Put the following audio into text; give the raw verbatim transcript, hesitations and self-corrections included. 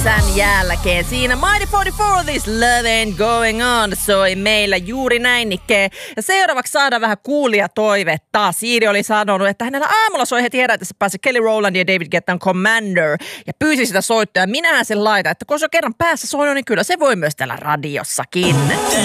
kesän jälkeen. Siinä Mighty neljäkymmentäneljä, This Love Ain't Going On soi meillä juuri näin, Nikke. Ja seuraavaksi saadaan vähän kuulijatoivetta. Siiri oli sanonut, että hänellä aamulla soi heti herätessä päässä Kelly Rowland ja David Guettan Commander. Ja pyysi sitä soittoa. Minähän sen laitan, että kun se on kerran päässä soinut, niin kyllä se voi myös täällä radiossakin.